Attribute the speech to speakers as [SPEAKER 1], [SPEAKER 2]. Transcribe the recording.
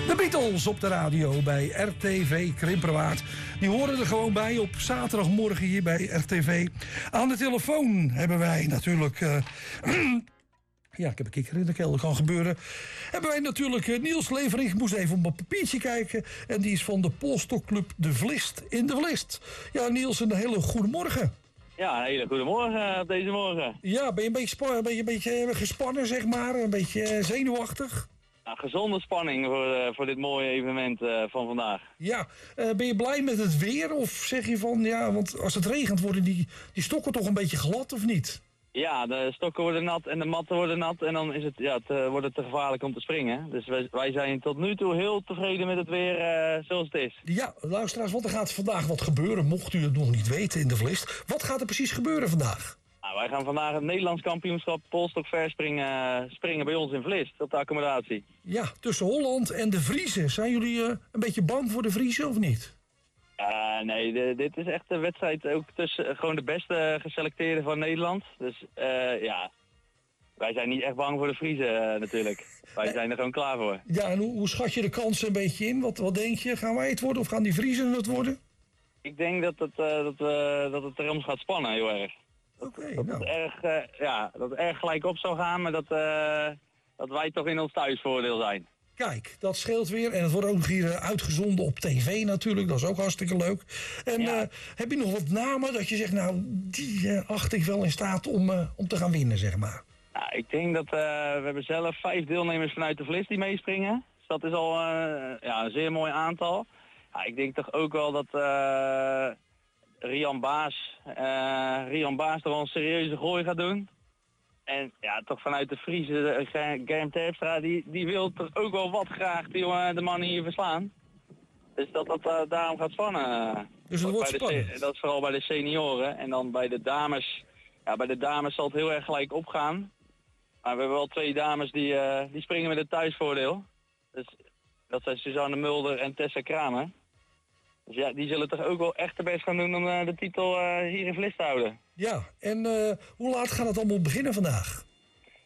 [SPEAKER 1] De Beatles op de radio bij RTV Krimperwaard. Die horen er gewoon bij op zaterdagmorgen hier bij RTV. Aan de telefoon hebben wij natuurlijk... Ja, ik heb een kikker in de keel, dat kan gebeuren. Hebben wij natuurlijk Niels Levering. Ik moest even op mijn papiertje kijken. En die is van de Polstokclub De Vlist in De Vlist. Ja, Niels, een hele goede morgen.
[SPEAKER 2] Ja, een hele goede morgen op deze morgen.
[SPEAKER 1] Ja, ben je een beetje gespannen, zeg maar? Een beetje zenuwachtig?
[SPEAKER 2] Nou, gezonde spanning voor dit mooie evenement van vandaag.
[SPEAKER 1] Ja, ben je blij met het weer? Of zeg je van, ja, want als het regent worden die stokken toch een beetje glad, of niet?
[SPEAKER 2] Ja, de stokken worden nat en de matten worden nat en dan is het, wordt het te gevaarlijk om te springen. Dus wij zijn tot nu toe heel tevreden met het weer zoals het is.
[SPEAKER 1] Ja, luisteraars, want er gaat vandaag wat gebeuren, mocht u het nog niet weten in De Vlist. Wat gaat er precies gebeuren vandaag?
[SPEAKER 2] Nou, wij gaan vandaag het Nederlands kampioenschap polstokverspringen bij ons in Vlist, op de accommodatie.
[SPEAKER 1] Ja, tussen Holland en de Vriezen. Zijn jullie een beetje bang voor de Vriezen of niet?
[SPEAKER 2] Nee, dit is echt een wedstrijd ook tussen gewoon de beste geselecteerden van Nederland. Dus ja, wij zijn niet echt bang voor de Vriezen natuurlijk. Wij zijn er gewoon klaar voor.
[SPEAKER 1] Ja, en hoe schat je de kansen een beetje in? Wat denk je? Gaan wij het worden of gaan die Vriezen het worden?
[SPEAKER 2] Ik denk dat het erom gaat spannen heel erg.
[SPEAKER 1] Oké,
[SPEAKER 2] dat het erg gelijk op zou gaan, maar dat wij toch in ons thuisvoordeel zijn.
[SPEAKER 1] Kijk, dat scheelt weer. En het wordt ook nog hier uitgezonden op tv natuurlijk. Dat is ook hartstikke leuk. En ja. Heb je nog wat namen dat je zegt, nou, die acht ik wel in staat om te gaan winnen, zeg maar?
[SPEAKER 2] Nou, ik denk dat we hebben zelf 5 deelnemers vanuit de Vlist die meespringen. Dus dat is al een zeer mooi aantal. Ja, ik denk toch ook wel dat Rian Baas toch wel een serieuze gooi gaat doen. En ja, toch vanuit de Friese Germ Terpstra, die wil toch ook wel wat graag de mannen hier verslaan. Dus dat daarom gaat spannen.
[SPEAKER 1] Dus het wordt spannend.
[SPEAKER 2] Dat is vooral bij de senioren. En dan bij de dames, zal het heel erg gelijk opgaan. Maar we hebben wel 2 dames die springen met het thuisvoordeel. Dus dat zijn Suzanne Mulder en Tessa Kramer. Dus ja, die zullen toch ook wel echt de best gaan doen om de titel hier in Vlist te houden.
[SPEAKER 1] Ja, en hoe laat gaat het allemaal beginnen vandaag?